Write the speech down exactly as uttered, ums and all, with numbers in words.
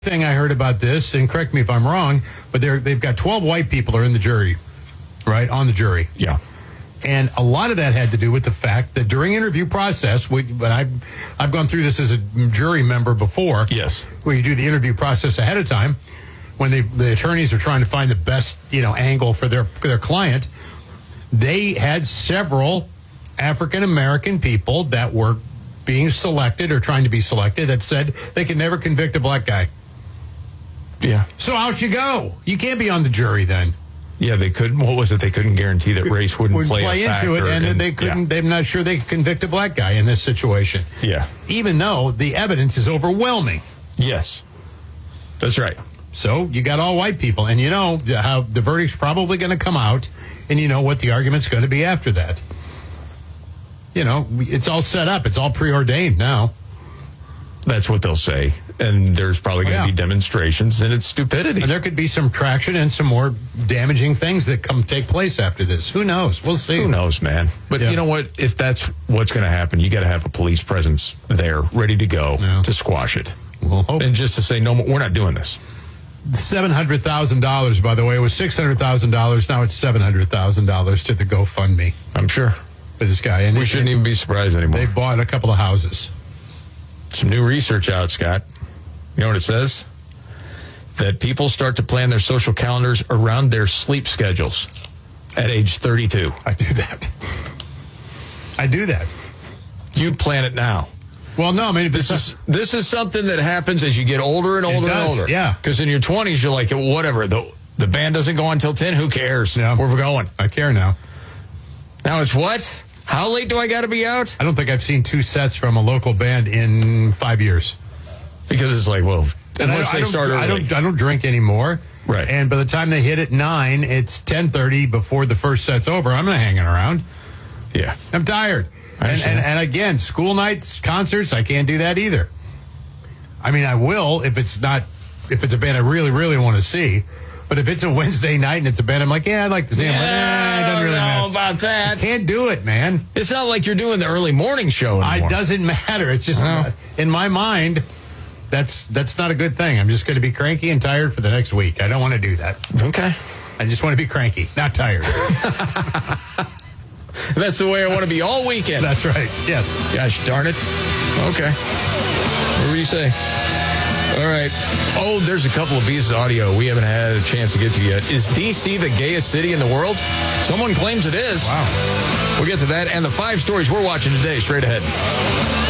thing I heard about this, and correct me if I'm wrong, but they're, they've got twelve white people are in the jury, right, on the jury. Yeah. And a lot of that had to do with the fact that during interview process, we, but I've, I've gone through this as a jury member before. Yes. Where you do the interview process ahead of time when they, the attorneys are trying to find the best, you know, angle for their, for their client. They had several African-American people that were being selected or trying to be selected that said they could never convict a black guy. Yeah. So out you go. You can't be on the jury then. Yeah, they couldn't. What was it? They couldn't guarantee that race wouldn't Would play, play a into it, factor and in, they couldn't. Yeah. They're not sure they could convict a black guy in this situation. Yeah. Even though the evidence is overwhelming. Yes. That's right. So you got all white people, and you know how the verdict's probably going to come out, and you know what the argument's going to be after that. You know, it's all set up. It's all preordained now. That's what they'll say. And there's probably going to Oh, yeah. be demonstrations, and it's stupidity. And there could be some traction and some more damaging things that come take place after this. Who knows? We'll see. Who knows, man? But Yeah. you know what? If that's what's going to happen, you got to have a police presence there ready to go Yeah. to squash it. We'll hope. And just to say, no, we're not doing this. seven hundred thousand dollars, by the way. It was six hundred thousand dollars. Now it's seven hundred thousand dollars to the GoFundMe I'm sure. for this guy. And We shouldn't even be surprised anymore. They bought a couple of houses. Some new research out, Scott. You know what it says? That people start to plan their social calendars around their sleep schedules at age thirty-two. I do that. I do that. You plan it now. Well, no, I mean, if This it's is this is something that happens as you get older and It older does, and older. yeah. Because in your twenties, you're like, whatever. The the band doesn't go on until ten. Who cares? Yeah. Where we're going. I care now. Now it's what? How late do I got to be out? I don't think I've seen two sets from a local band in five years. Because it's like, well, And I, unless I they don't, start early. I don't. I don't drink anymore. Right. And by the time they hit at nine, it's ten thirty before the first set's over. I'm not hanging around. Yeah. I'm tired. I And, understand. and and again, school nights, concerts, I can't do that either. I mean, I will if it's not if it's a band I really, really want to see. But if it's a Wednesday night and it's a band I'm like, yeah, I'd like to see them. Like, eh, it doesn't really matter. about that. Can't do it, man. It's not like you're doing the early morning show anymore. It doesn't matter. It's just No. in my mind. That's that's not a good thing. I'm just going to be cranky and tired for the next week. I don't want to do that. Okay. I just want to be cranky, not tired. That's the way I want to be all weekend. That's right. Yes. Gosh darn it. Okay. Whatever you say. All right. Oh, there's a couple of pieces of audio we haven't had a chance to get to yet. Is D C the gayest city in the world? Someone claims it is. Wow. We'll get to that and the five stories we're watching today straight ahead.